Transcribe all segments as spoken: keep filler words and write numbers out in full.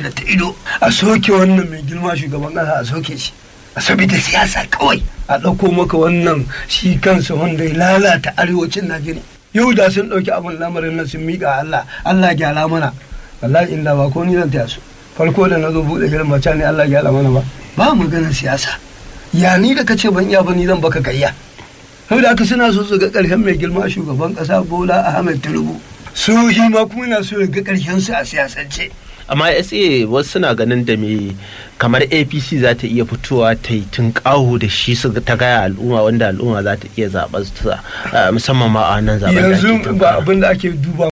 da ta ido a soke wannan mai girma shugaban ƙasa a soke shi a saboda siyasa kawai a ɗauko maka wannan shi kansa wanda ya lalata arewacin Najeriya. Yau da sun ɗauki abin lamarin nan sun miƙa Allah Allah gyara mana wallahi inda ba ko ni zan taya su farko da na zo buɗe gidan mace ne Allah gyara mana ba ba maganar siyasa ya ni da kace ban iya ba ni zan baka kayya. Saboda haka suna so su ga ƙarshen mai girma shugaban ƙasa Bola Ahmed Tinubu su shi ma kuma na so ga ƙarshen su a siyasance. Amma S A wasu suna ganin da me kamar A P C za ta iya fitowa ta yi tunƙaho da shi su ta gaya al'umma wanda al'umma za ta iya zaɓar su musamman ma a wannan zaɓen da ake yanzu ba abin da ake duba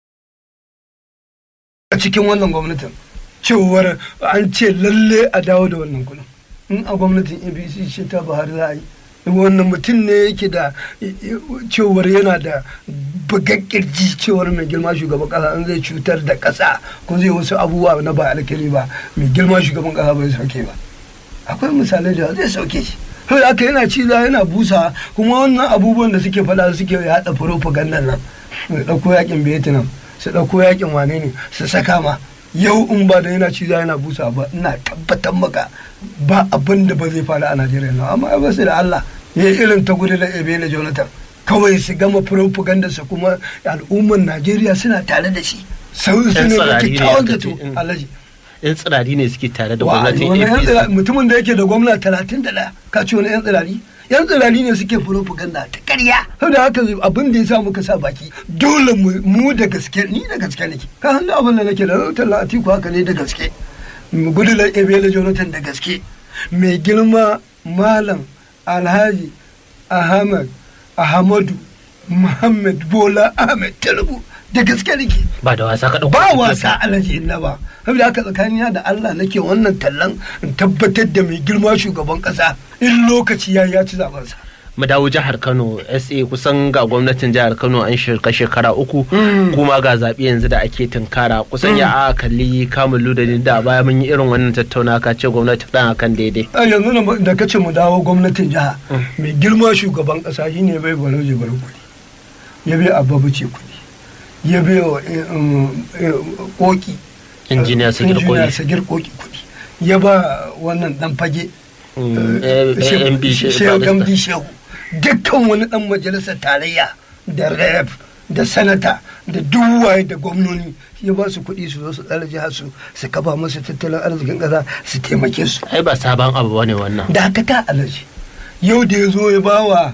a cikin wannan gwamnatin cewar an ce lalle a dawo da wannan kudin in a gwamnatin A P C ce ta Buhari za a yi wannan mutum ne yake da cewar yana da bagakkirji cewar mai girma shugaban kasa an zai cutar da kasa ko zai wasu abubuwa na ba alkali ba mai girma shugaban kasa bai sauke ba. Akwai misalai da zai sauke shi sai aka yana ciza yana busa kuma wannan abubuwan da suke faɗa suke yaɗa propaganda nan su ɗauko yakin Vietnam su ɗauko yakin wane ne su saka ma yau in ba da yana ciza yana busa ba ina tabbatar maka ba abin da ba zai faru a Najeriya na amma ba sai da Allah ya irin ta gudu da Ebele Jonathan kawai su gama propaganda su kuma al'ummar Najeriya suna tare da shi sau su ne da kyakkyawan zato alaji yan tsirari ne suke tare da gwamnatin A P C mutumin da yake da gwamna talatin da ɗaya ka ce wani yan tsirari yan tsirari ne suke propaganda ta ƙarya saboda haka abin da ya sa muka sa baki dole mu da gaske ni da gaske nake ka hannu abin da nake da rautar Atiku haka ne da gaske gudu da Ebele Jonathan da gaske mai girma malam Alhaji Ahmad Ahmadu Muhammad Bola Ahmed Tinubu da gaske nake ba da wasa ka dauko ba wasa alaji inna ba saboda haka tsakaniya da Allah nake wannan tallan in tabbatar da mai girma shugaban kasa in lokaci ya ya ci zaben sa. Mu dawo jihar Kano S A kusan ga gwamnatin jihar Kano an shirka shekara uku kuma ga zaɓe yanzu da ake tunkara kusan ya a kalli kamulu da da baya mun yi irin wannan tattauna ka ce gwamnati dan akan daidai. A yanzu da kace mu dawo gwamnatin jiha mai girma shugaban kasa shine bai baraje bar kuɗi ya bai ababuce kuɗi ya bai wa koki injiniya sagir koki kuɗi ya ba wannan dan fage M B shehu dukkan wani dan majalisar tarayya da rep da sanata da duwaye da gwamnoni ya ba su kuɗi su zo su tsara jihar su su kafa musu tattalin arzikin ƙasa su taimake su. Ai ba sabon abu bane wannan. Da haka ta alaji yau da ya zo ya ba wa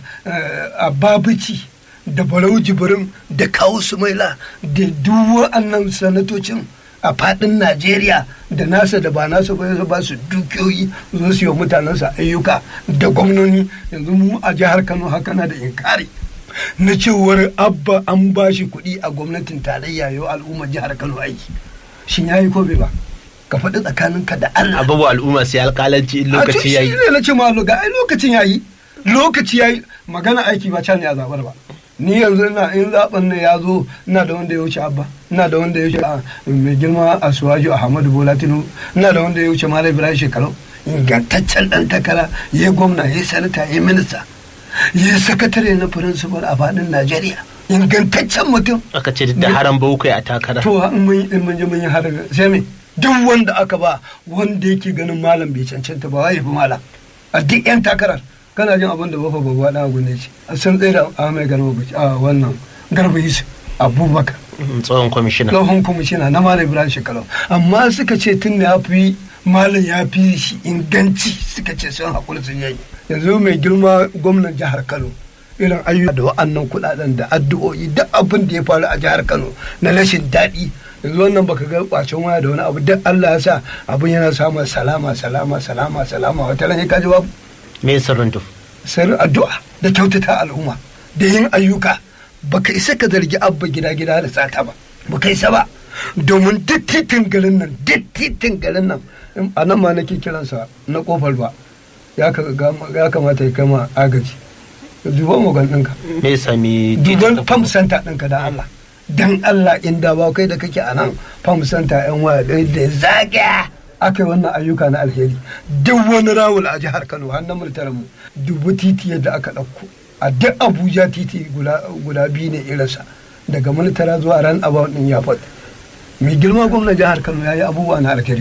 Ababici da Barau Jibrin da Kawu Sumaila da duk wa'annan sanatocin a fadin Najeriya da nasa da ba nasa ba ba su dukiyoyi zo su yi mutanensa ayyuka da gwamnoni yanzu mu a jihar Kano haka na da inkari na cewar abba an ba shi kuɗi a gwamnatin tarayya yau al'ummar jihar Kano aiki shin yayi ko bai ba ka faɗi tsakaninka da Allah abubuwa al'umma sai alƙalanci in lokaci yayi a na ce ma ga ai lokacin yayi lokaci yayi magana aiki ba can ya zabar ba ni yanzu ina in zaben ne ya zo ina da wanda ya wuce abba ina da wanda ya wuce mai girma a suwaju Ahmadu Bola Tinubu ina da wanda ya wuce Malam Ibrahim Shekaru ingantaccen dan takara ya gwamna ya sanata ya minista ya sakatare na principal a fadin Najeriya ingantaccen mutum aka ce da haram baukai a takara to in mun in mun je mun yi har sai me duk wanda aka ba wanda yake ganin malam bai cancanta ba wai fi malam a duk yan takarar kana jin abin da bafa babba da gunne ce a san tsaye da Ahmed Garba a wannan Garba Yusuf Abubakar tsohon kwamishina tsohon kwamishina na Malam Ibrahim Shekaru amma suka ce tun da ya fi malam ya fi shi inganci suka ce sun haƙuri sun yayi yanzu mai girma gwamnan jihar Kano irin ayyuka da wa'annan kuɗaɗen da addu'o'i duk abin da ya faru a jihar Kano na rashin daɗi yanzu wannan baka ga kwacin waya da wani abu duk Allah ya sa abin yana samun salama salama salama salama wata ran ya kaji babu me sirrin to sirrin addu'a da kyautata al'umma da yin ayyuka baka isa ka zargi abba gida gida da sata ba baka isa ba domin duk titin garin nan duk titin garin nan a nan ma nake kiransa na kofar ba ya kamata ya kama agaji duba mogan ɗinka me sami duban fam center ɗinka da Allah dan Allah inda ba kai da kake a nan fam center yan waya da zaga aka yi wannan ayyuka na alheri duk wani rawul a jihar Kano har na murtarar mu dubu titi yadda aka ɗauko a duk Abuja titi guda biyu ne irinsa daga murtara zuwa ran about ɗin ya faɗi mai girma gwamnan jihar Kano ya yi abubuwa na alheri